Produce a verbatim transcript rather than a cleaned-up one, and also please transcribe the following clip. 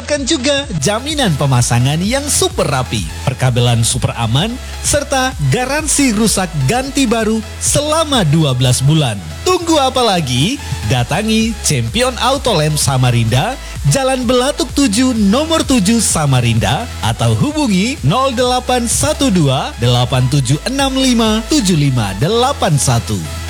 Dapatkan juga jaminan pemasangan yang super rapi, perkabelan super aman, serta garansi rusak ganti baru selama dua belas bulan. Tunggu apa lagi? Datangi Champion Autolem Samarinda, Jalan Belatuk tujuh nomor tujuh Samarinda, atau hubungi nol delapan satu dua delapan tujuh enam lima tujuh lima delapan satu.